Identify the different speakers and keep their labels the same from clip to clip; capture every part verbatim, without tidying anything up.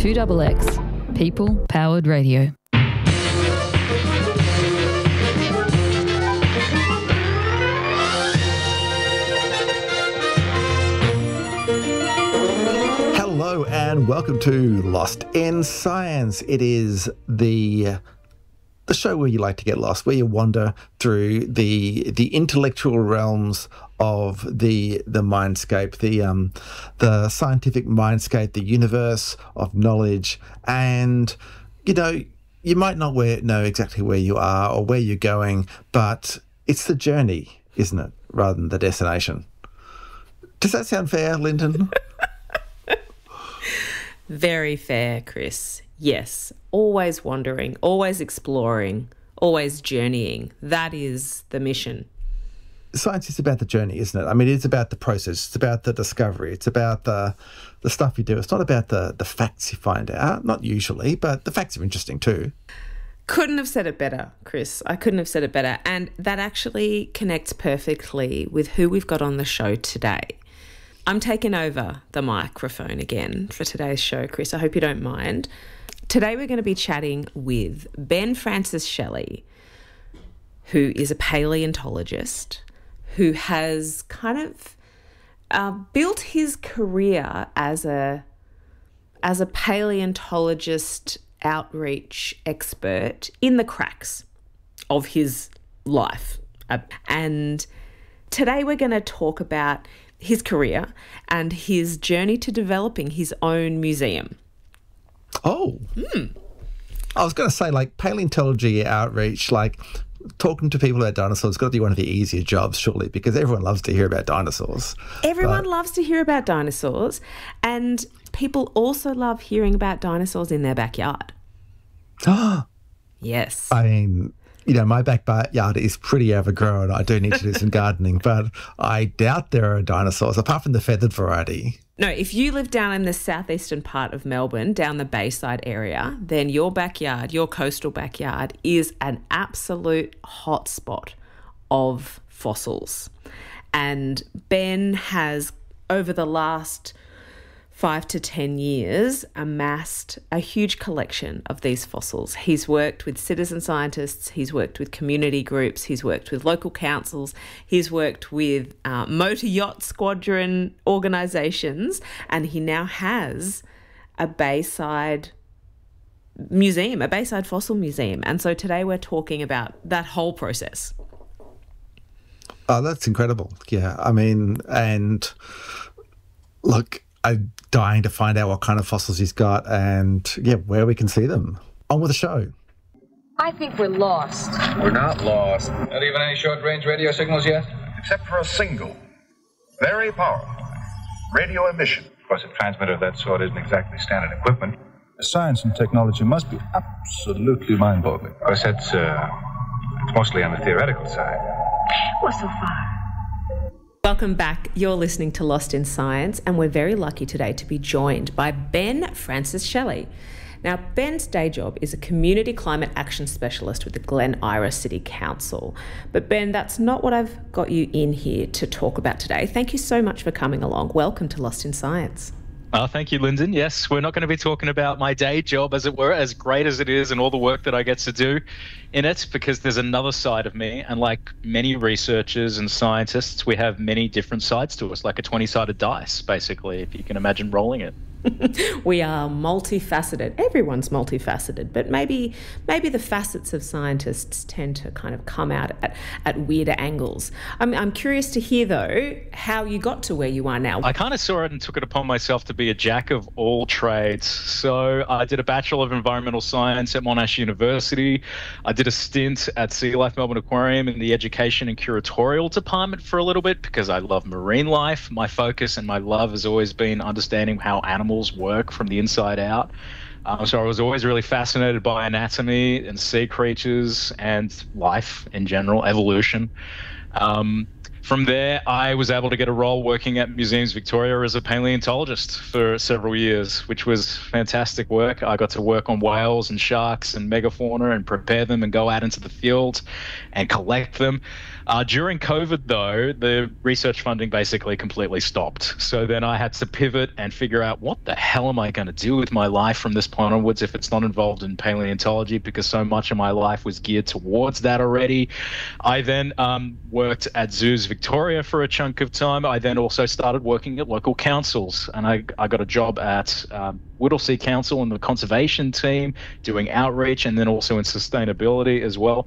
Speaker 1: two X X, People Powered Radio.
Speaker 2: Hello and welcome to Lost in Science. It is the the show where you like to get lost, where you wander through the the intellectual realms of the the mindscape, the um the scientific mindscape, the universe of knowledge. And you know, you might not know exactly where you are or where you're going, but it's the journey, isn't it, rather than the destination. Does that sound fair, Lyndon?
Speaker 3: Very fair, Chris. Yes, always wandering, always exploring, always journeying. That is the mission.
Speaker 2: Science is about the journey, isn't it? I mean, it's about the process. It's about the discovery. It's about the the stuff you do. It's not about the, the facts you find out. Not usually, but the facts are interesting too.
Speaker 3: Couldn't have said it better, Chris. I couldn't have said it better. And that actually connects perfectly with who we've got on the show today. I'm taking over the microphone again for today's show, Chris. I hope you don't mind. Today we're going to be chatting with Ben Francis Shelley, who is a paleontologist who has kind of uh, built his career as a as a paleontologist outreach expert in the cracks of his life. Uh, and today we're going to talk about his career and his journey to developing his own museum.
Speaker 2: Oh.
Speaker 3: Hmm.
Speaker 2: I was going to say, like, paleontology outreach, like, talking to people about dinosaurs has got to be one of the easier jobs, surely, because everyone loves to hear about dinosaurs.
Speaker 3: Everyone
Speaker 2: but...
Speaker 3: loves to hear about dinosaurs, and people also love hearing about dinosaurs in their backyard. Yes.
Speaker 2: I mean, you know, my backyard is pretty overgrown. I do need to do some gardening, but I doubt there are dinosaurs, apart from the feathered variety.
Speaker 3: No, if you live down in the southeastern part of Melbourne, down the Bayside area, then your backyard, your coastal backyard, is an absolute hotspot of fossils. And Ben has, over the last five to ten years, amassed a huge collection of these fossils. He's worked with citizen scientists, he's worked with community groups, he's worked with local councils, he's worked with uh, motor yacht squadron organisations, and he now has a Bayside museum, a Bayside fossil museum. And so today we're talking about that whole process.
Speaker 2: Oh, that's incredible. Yeah, I mean, and look, I'm dying to find out what kind of fossils he's got and, yeah, where we can see them. On with the show.
Speaker 4: I think we're lost.
Speaker 5: We're not lost. Not even any short-range radio signals yet?
Speaker 6: Except for a single, very powerful radio emission.
Speaker 5: Of course, a transmitter of that sort isn't exactly standard equipment.
Speaker 7: Science and technology must be absolutely mind-boggling.
Speaker 5: Of course, that's uh, it's mostly on the theoretical side.
Speaker 4: We're so far.
Speaker 3: Welcome back. You're listening to Lost in Science, and we're very lucky today to be joined by Ben Francis Shelley. Now, Ben's day job is a community climate action specialist with the Glen Iris City Council. But Ben, that's not what I've got you in here to talk about today. Thank you so much for coming along. Welcome to Lost in Science.
Speaker 8: Oh, thank you, Lyndon. Yes, we're not going to be talking about my day job, as it were, as great as it is and all the work that I get to do in it, because there's another side of me. And like many researchers and scientists, we have many different sides to us, like a twenty-sided dice, basically, if you can imagine rolling it.
Speaker 3: We are multifaceted. Everyone's multifaceted, but maybe maybe the facets of scientists tend to kind of come out at, at weirder angles. I'm, I'm curious to hear, though, how you got to where you are now.
Speaker 8: I kind of saw it and took it upon myself to be a jack of all trades. So I did a Bachelor of Environmental Science at Monash University. I did a stint at Sea Life Melbourne Aquarium in the Education and Curatorial Department for a little bit because I love marine life. My focus and my love has always been understanding how animals work from the inside out. Um, so I was always really fascinated by anatomy and sea creatures and life in general, evolution. Um, from there, I was able to get a role working at Museums Victoria as a paleontologist for several years, which was fantastic work. I got to work on whales and sharks and megafauna and prepare them and go out into the field and collect them. Uh, during COVID, though, the research funding basically completely stopped. So then I had to pivot and figure out what the hell am I going to do with my life from this point onwards if it's not involved in paleontology, because so much of my life was geared towards that already. I then um, worked at Zoos Victoria for a chunk of time. I then also started working at local councils, and I, I got a job at um, Whittlesea Council in the conservation team, doing outreach, and then also in sustainability as well.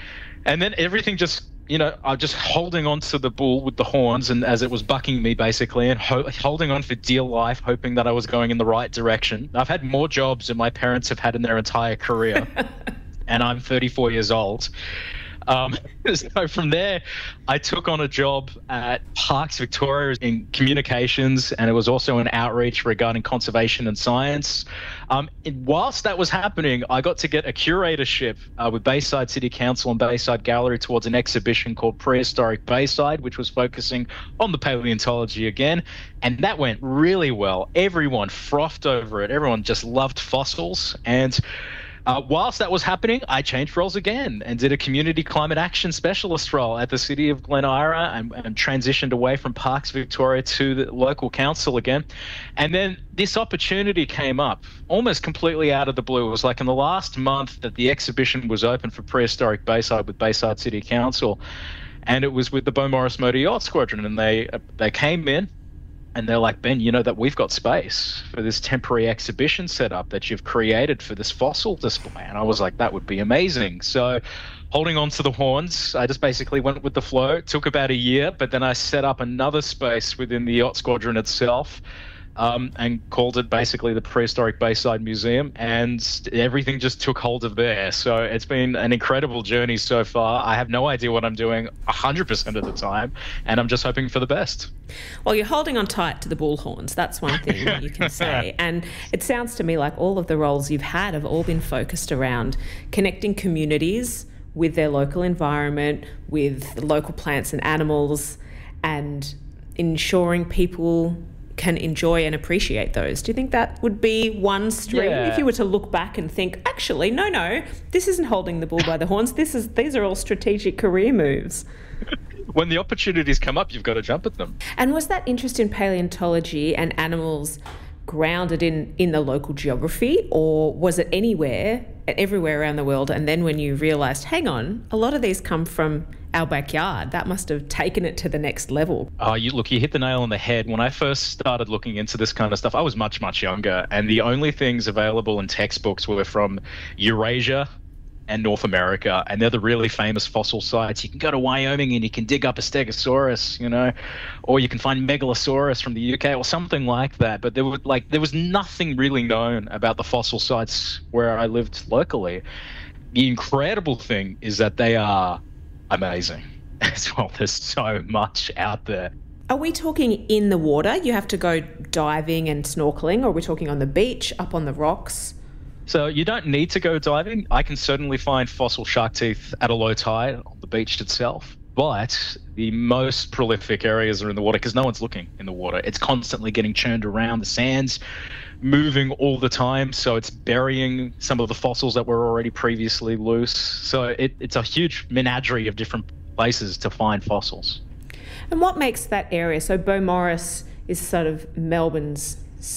Speaker 8: And then everything just, you know, I was just holding on to the bull with the horns, and as it was bucking me basically, and ho- holding on for dear life, hoping that I was going in the right direction. I've had more jobs than my parents have had in their entire career, and I'm thirty-four years old. Um, so from there, I took on a job at Parks Victoria in communications, and it was also an outreach regarding conservation and science. Um, and whilst that was happening, I got to get a curatorship uh, with Bayside City Council and Bayside Gallery towards an exhibition called Prehistoric Bayside, which was focusing on the paleontology again. And that went really well. Everyone frothed over it. Everyone just loved fossils. And Uh, whilst that was happening, I changed roles again and did a community climate action specialist role at the City of Glen Eira, and, and transitioned away from Parks Victoria to the local council again. And then this opportunity came up almost completely out of the blue. It was like in the last month that the exhibition was open for Prehistoric Bayside with Bayside City Council. And it was with the Beaumaris Motor Yacht Squadron. And they, uh, they came in. And they're like, Ben, you know that we've got space for this temporary exhibition setup that you've created for this fossil display. And I was like, that would be amazing. So holding on to the horns, I just basically went with the flow. It took about a year, but then I set up another space within the yacht squadron itself, um, and called it basically the Prehistoric Bayside Museum, and everything just took hold of there. So it's been an incredible journey so far. I have no idea what I'm doing one hundred percent of the time, and I'm just hoping for the best.
Speaker 3: Well, you're holding on tight to the bullhorns. That's one thing you can say. And it sounds to me like all of the roles you've had have all been focused around connecting communities with their local environment, with local plants and animals, and ensuring people can enjoy and appreciate those. Do you think that would be one stream?
Speaker 8: Yeah.
Speaker 3: If you were to look back and think, actually, no, no, this isn't holding the bull by the horns. This is these are all strategic career moves.
Speaker 8: When the opportunities come up, you've got to jump at them.
Speaker 3: And was that interest in paleontology and animals grounded in, in the local geography, or was it anywhere, everywhere around the world? And then when you realised, hang on, a lot of these come from our backyard, that must have taken it to the next level.
Speaker 8: Oh, you look, you hit the nail on the head. When I first started looking into this kind of stuff, I was much, much younger, and the only things available in textbooks were from Eurasia and North America, and they're the really famous fossil sites. You can go to Wyoming and you can dig up a Stegosaurus, you know, or you can find Megalosaurus from the U K or something like that. But there was like there was nothing really known about the fossil sites where I lived locally. The incredible thing is that they are amazing as well. There's so much out there.
Speaker 3: Are we talking in the water? You have to go diving and snorkeling, or are we talking on the beach, up on the rocks?
Speaker 8: So you don't need to go diving. I can certainly find fossil shark teeth at a low tide on the beach itself, but the most prolific areas are in the water because no one's looking in the water. It's constantly getting churned around. The sand's moving all the time, so it's burying some of the fossils that were already previously loose. So it, it's a huge menagerie of different places to find fossils.
Speaker 3: And what makes that area? So Beaumaris is sort of Melbourne's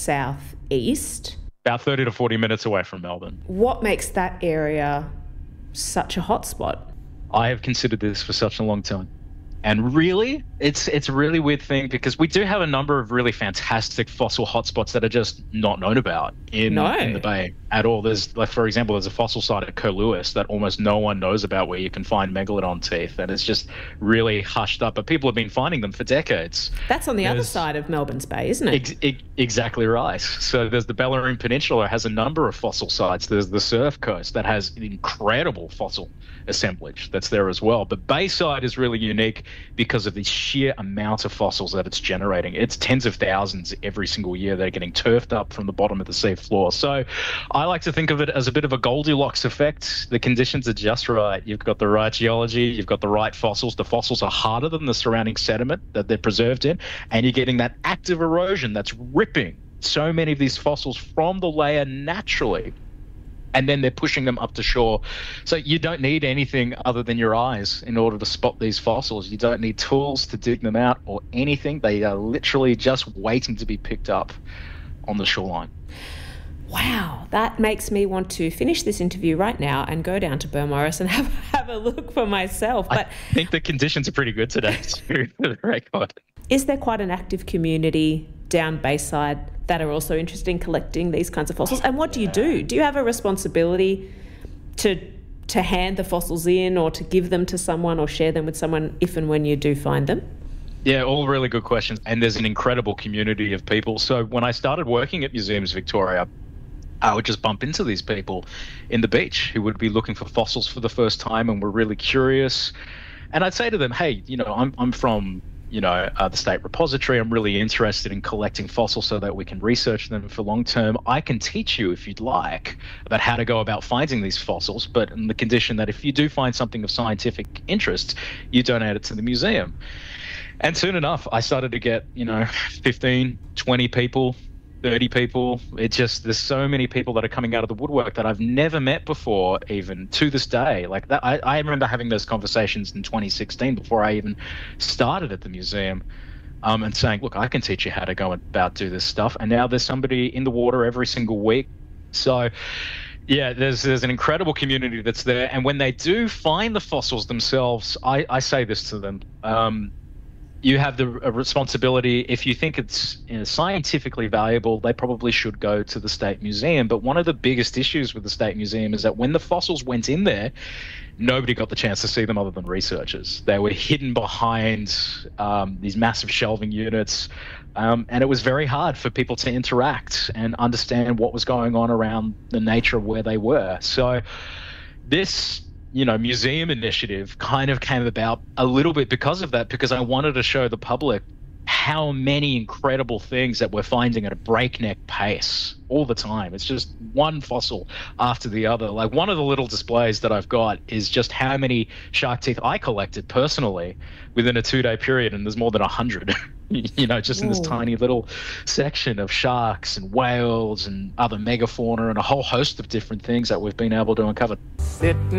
Speaker 3: southeast.
Speaker 8: About thirty to forty minutes away from Melbourne.
Speaker 3: What makes that area such a hotspot?
Speaker 8: I have considered this for such a long time. And really, it's it's a really weird thing because we do have a number of really fantastic fossil hotspots that are just not known about in,
Speaker 3: no.
Speaker 8: in the Bay at all. There's, like, for example, there's a fossil site at Curlewis that almost no one knows about where you can find megalodon teeth, and it's just really hushed up. But people have been finding them for decades.
Speaker 3: That's on the
Speaker 8: there's,
Speaker 3: other side of Melbourne's Bay, isn't it?
Speaker 8: Ex- ex- exactly right. So there's the Bellarine Peninsula has a number of fossil sites. There's the Surf Coast that has incredible fossil assemblage that's there as well. But Bayside is really unique because of the sheer amount of fossils that it's generating. It's tens of thousands every single year that are getting turfed up from the bottom of the sea floor. So I like to think of it as a bit of a Goldilocks effect. The conditions are just right. You've got the right geology, you've got the right fossils. The fossils are harder than the surrounding sediment that they're preserved in, and you're getting that active erosion that's ripping so many of these fossils from the layer naturally. and then they're pushing them up to shore. So you don't need anything other than your eyes in order to spot these fossils. You don't need tools to dig them out or anything. They are literally just waiting to be picked up on the shoreline.
Speaker 3: Wow, that makes me want to finish this interview right now and go down to Beaumaris and have, have a look for myself. But
Speaker 8: I think the conditions are pretty good today, too, for the record.
Speaker 3: Is there quite an active community down Bayside that are also interested in collecting these kinds of fossils? And what do you do? Do you have a responsibility to to hand the fossils in or to give them to someone or share them with someone if and when you do find them?
Speaker 8: Yeah, all really good questions. And there's an incredible community of people. So when I started working at Museums Victoria, I would just bump into these people in the beach who would be looking for fossils for the first time and were really curious. And I'd say to them, hey, you know, I'm I'm from, you know, uh, the State Repository. I'm really interested in collecting fossils so that we can research them for long term. I can teach you, if you'd like, about how to go about finding these fossils, but in the condition that if you do find something of scientific interest, you donate it to the museum. And soon enough, I started to get, you know, fifteen, twenty people, thirty people. It just, there's so many people that are coming out of the woodwork that I've never met before, even to this day. Like that, I, I remember having those conversations in twenty sixteen before I even started at the museum, um, and saying, look, I can teach you how to go about do this stuff. And now there's somebody in the water every single week. So yeah, there's there's an incredible community that's there. And when they do find the fossils themselves, I, I say this to them, um, you have the responsibility. If you think it's, you know, scientifically valuable, they probably should go to the State Museum. But one of the biggest issues with the State Museum is that when the fossils went in there, nobody got the chance to see them other than researchers. They were hidden behind um, these massive shelving units, um, and it was very hard for people to interact and understand what was going on around the nature of where they were. So this, you know, museum initiative kind of came about a little bit because of that, because I wanted to show the public how many incredible things that we're finding at a breakneck pace all the time. It's just one fossil after the other. Like one of the little displays that I've got is just how many shark teeth I collected personally within a two-day period, and there's more than a hundred, you know, just in this
Speaker 3: Ooh.
Speaker 8: tiny little section of sharks and whales and other megafauna and a whole host of different things that we've been able to uncover.
Speaker 9: Sitting